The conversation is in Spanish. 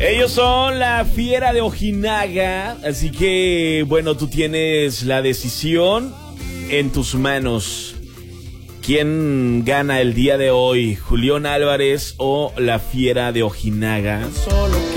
Ellos son la Fiera de Ojinaga, así que, bueno, tú tienes la decisión en tus manos. ¿Quién gana el día de hoy? ¿Julián Álvarez o la Fiera de Ojinaga?